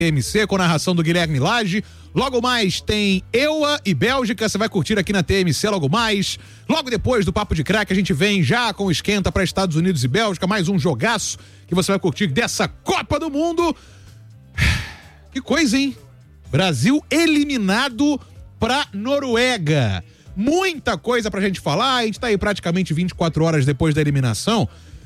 TMC, com narração do Guilherme Lage. Logo mais tem EUA e Bélgica, você vai curtir aqui na TMC logo mais. Logo depois do Papo de Crack, a gente vem já com o esquenta para Estados Unidos e Bélgica, mais um jogaço que você vai curtir dessa Copa do Mundo. Que coisa, hein? Brasil eliminado pra Noruega. Muita coisa pra gente falar, a gente tá aí praticamente 24 horas depois da eliminação.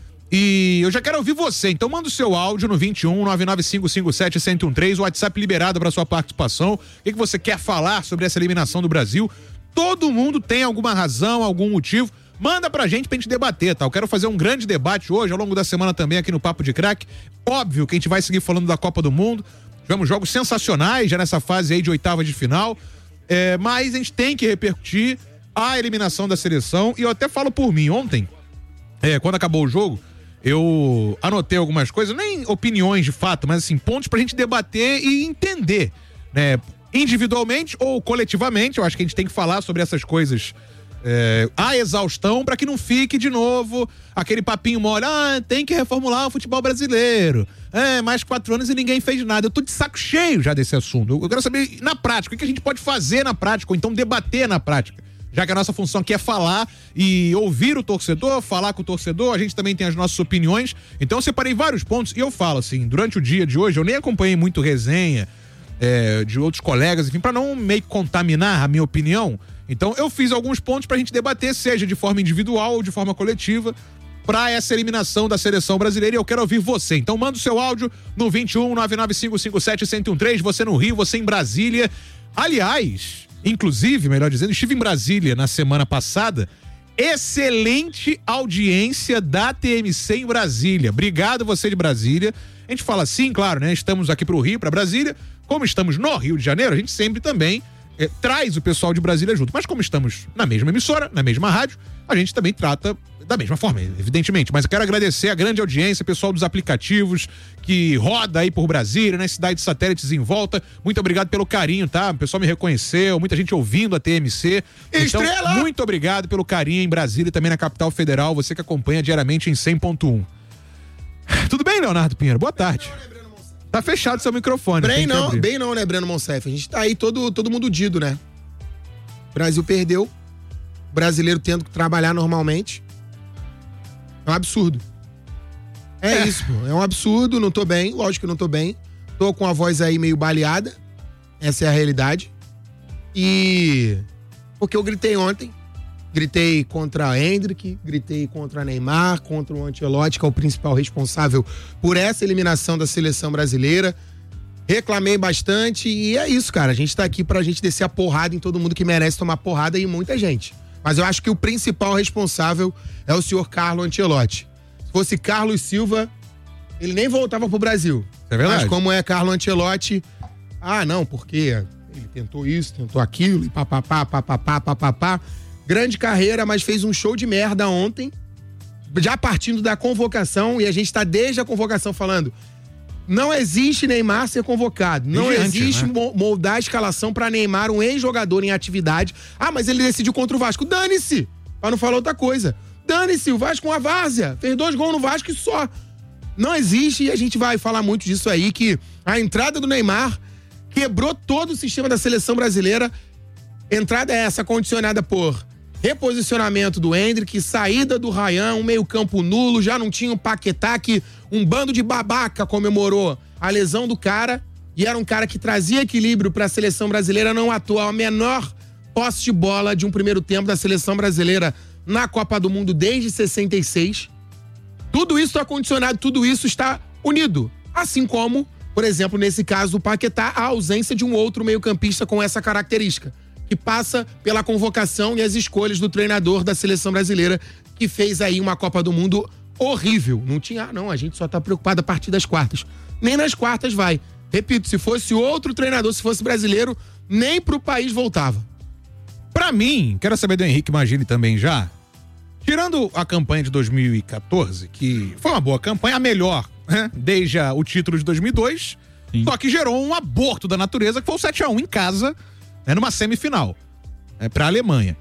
E eu já quero ouvir você, então manda o seu áudio no 21-99557-1013, o WhatsApp liberado para sua participação. O que você quer falar sobre essa eliminação do Brasil? Todo mundo tem alguma razão, algum motivo. Manda pra gente debater, tá? Eu quero fazer um grande debate hoje, ao longo da semana também aqui no Papo de Crack. Óbvio que a gente vai seguir falando da Copa do Mundo. Tivemos jogos sensacionais já nessa fase aí de oitava de final. Mas a gente tem que repercutir a eliminação da seleção. E eu até falo por mim, ontem, quando acabou o jogo, eu anotei algumas coisas, nem opiniões de fato, mas assim, pontos pra gente debater e entender, né? Individualmente ou coletivamente, eu acho que a gente tem que falar sobre essas coisas a exaustão, pra que não fique de novo aquele papinho mole, tem que reformular o futebol brasileiro, mais 4 anos e ninguém fez nada. Eu tô de saco cheio já desse assunto. Eu quero saber na prática, o que a gente pode fazer na prática, ou então debater na prática. Já que a nossa função aqui é falar e ouvir o torcedor, falar com o torcedor, a gente também tem as nossas opiniões. Então eu separei vários pontos e eu falo assim, durante o dia de hoje, eu nem acompanhei muito resenha de outros colegas, enfim, pra não meio que contaminar a minha opinião. Então eu fiz alguns pontos pra gente debater, seja de forma individual ou de forma coletiva, pra essa eliminação da seleção brasileira, e eu quero ouvir você. Então manda o seu áudio no 21-99557-1013, você no Rio, você em Brasília. Aliás, inclusive, melhor dizendo, estive em Brasília na semana passada. Excelente audiência da TMC em Brasília. Obrigado você de Brasília. A gente fala assim, claro, né? Estamos aqui pro Rio, pra Brasília. Como estamos no Rio de Janeiro, a gente sempre também traz o pessoal de Brasília junto. Mas como estamos na mesma emissora, na mesma rádio, a gente também trata da mesma forma, evidentemente. Mas eu quero agradecer a grande audiência, pessoal dos aplicativos que roda aí por Brasília, né? Cidade de satélites em volta. Muito obrigado pelo carinho, tá? O pessoal me reconheceu, muita gente ouvindo a TMC. Então, muito obrigado pelo carinho em Brasília e também na capital federal, você que acompanha diariamente em 100.1. Tudo bem, Leonardo Pinheiro? Boa tarde. Tá fechado seu microfone. Bem não, né, Breno Monsef? A gente tá aí todo mundo dido, né? O Brasil perdeu, o brasileiro tendo que trabalhar normalmente. É um absurdo. Isso, pô. É um absurdo, não tô bem, lógico que não tô bem. Tô com a voz aí meio baleada. Essa é a realidade. E... porque eu gritei ontem. Gritei contra a Endrick, gritei contra a Neymar, contra o Ancelotti, que é o principal responsável por essa eliminação da seleção brasileira. Reclamei bastante e é isso, cara. A gente tá aqui pra gente descer a porrada em todo mundo que merece tomar porrada e muita gente. Mas eu acho que o principal responsável é o senhor Carlo Ancelotti. Se fosse Carlos Silva, ele nem voltava pro Brasil. É verdade. Mas como é Carlo Ancelotti, não, porque ele tentou isso, tentou aquilo, e papapá. Grande carreira, mas fez um show de merda ontem, já partindo da convocação, e a gente tá desde a convocação falando, não existe Neymar ser convocado, não existe, né? Moldar a escalação pra Neymar, um ex-jogador em atividade. Mas ele decidiu contra o Vasco, dane-se, pra não falar outra coisa, dane-se, o Vasco com a várzea, fez 2 gols no Vasco e só. Não existe, e a gente vai falar muito disso aí, que a entrada do Neymar quebrou todo o sistema da seleção brasileira. Entrada essa condicionada por reposicionamento do Endrick, saída do Ryan, um meio-campo nulo, já não tinha o Paquetá, que um bando de babaca comemorou a lesão do cara, e era um cara que trazia equilíbrio para a seleção brasileira, não atual, a menor posse de bola de um primeiro tempo da seleção brasileira na Copa do Mundo desde 66. Tudo isso está condicionado, tudo isso está unido. Assim como, por exemplo, nesse caso do Paquetá, a ausência de um outro meio-campista com essa característica, que passa pela convocação e as escolhas do treinador da seleção brasileira, que fez aí uma Copa do Mundo horrível. Não tinha, a gente só tá preocupado a partir das quartas. Nem nas quartas vai. Repito, se fosse outro treinador, se fosse brasileiro, nem pro país voltava. Pra mim, quero saber do Henrique Magini também já, tirando a campanha de 2014, que foi uma boa campanha, a melhor, né? Desde o título de 2002, sim. Só que gerou um aborto da natureza, que foi o 7-1 em casa, numa semifinal, pra Alemanha.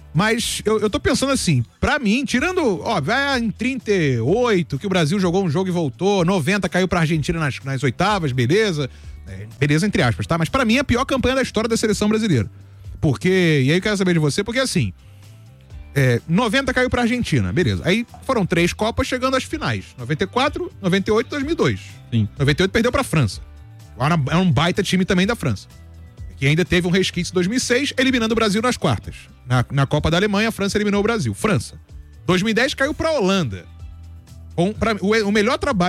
Mas eu tô pensando assim, pra mim, tirando, ó, vai em 38, que o Brasil jogou um jogo e voltou, 90 caiu pra Argentina nas oitavas, beleza. Beleza entre aspas, tá? Mas pra mim é a pior campanha da história da seleção brasileira. Porque, e aí eu quero saber de você, porque assim, 90 caiu pra Argentina, beleza. Aí foram 3 Copas chegando às finais, 94, 98 e 2002. Sim. 98 perdeu pra França. Era um baita time também da França. Que ainda teve um resquício em 2006, eliminando o Brasil nas quartas. Na Copa da Alemanha, a França eliminou o Brasil. França. 2010 caiu pra Holanda. O melhor trabalho